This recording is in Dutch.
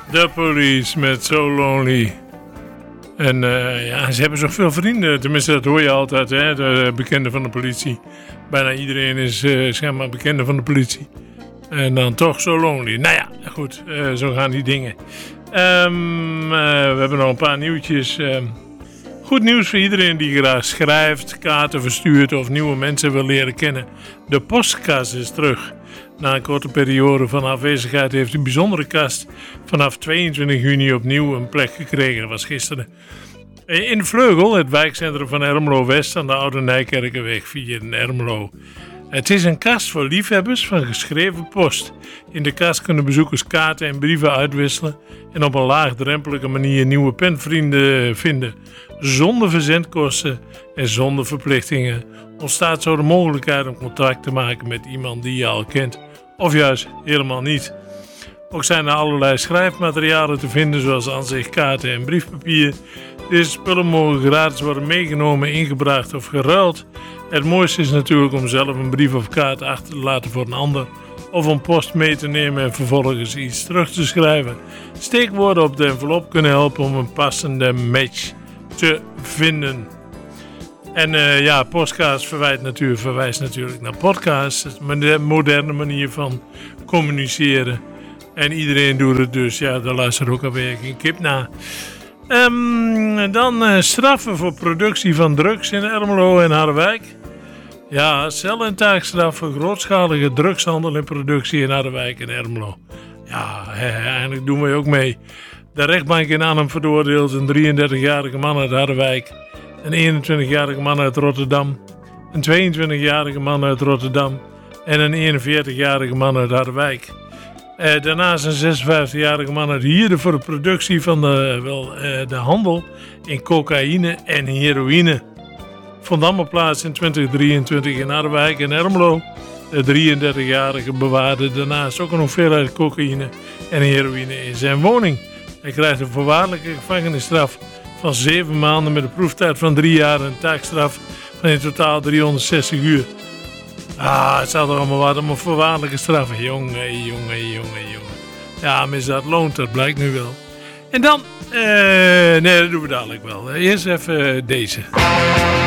The Police met So Lonely. En ze hebben zoveel vrienden. Tenminste, dat hoor je altijd, hè? De bekenden van de politie. Bijna iedereen is schijnbaar bekende van de politie. En dan toch So Lonely. Nou ja, goed. Zo gaan die dingen. We hebben nog een paar nieuwtjes. Goed nieuws voor iedereen die graag schrijft, kaarten verstuurt of nieuwe mensen wil leren kennen. De postkast is terug. Na een korte periode van afwezigheid heeft de bijzondere kast vanaf 22 juni opnieuw een plek gekregen. Dat was gisteren. In Vleugel, het wijkcentrum van Ermelo-West aan de Oude Nijkerkerweg 4 in Ermelo. Het is een kast voor liefhebbers van geschreven post. In de kast kunnen bezoekers kaarten en brieven uitwisselen en op een laagdrempelige manier nieuwe penvrienden vinden. Zonder verzendkosten en zonder verplichtingen ontstaat zo de mogelijkheid om contact te maken met iemand die je al kent, of juist helemaal niet. Ook zijn er allerlei schrijfmaterialen te vinden, zoals aanzichtkaarten en briefpapier. Deze spullen mogen gratis worden meegenomen, ingebracht of geruild. Het mooiste is natuurlijk om zelf een brief of kaart achter te laten voor een ander, of om post mee te nemen en vervolgens iets terug te schrijven. Steekwoorden op de envelop kunnen helpen om een passende match te vinden. En podcast verwijst natuurlijk naar podcast. Het is een moderne manier van communiceren. En iedereen doet het dus. Ja, daar luistert ook alweer geen kip naar. Dan straffen voor productie van drugs in Ermelo en Harderwijk. Ja, cel- en taakstraf voor grootschalige drugshandel en productie in Harderwijk en Ermelo. Ja, eigenlijk doen wij ook mee. De rechtbank in Arnhem veroordeelt een 33-jarige man uit Harderwijk, een 21-jarige man uit Rotterdam, een 22-jarige man uit Rotterdam en een 41-jarige man uit Harderwijk. Daarnaast een 56-jarige man uit Hierde voor de productie van de handel in cocaïne en heroïne. Vond allemaal plaats in 2023 in Harderwijk en Ermelo. De 33-jarige bewaarde daarnaast ook een hoeveelheid cocaïne en heroïne in zijn woning. Hij krijgt een voorwaardelijke gevangenisstraf van 7 maanden met een proeftijd van 3 jaar en een taakstraf van in totaal 360 uur. Het staat er allemaal wat om een voorwaardelijke straffen. Jongen. Ja, misdaad loont, dat blijkt nu wel. En dan, dat doen we dadelijk wel. Eerst even deze.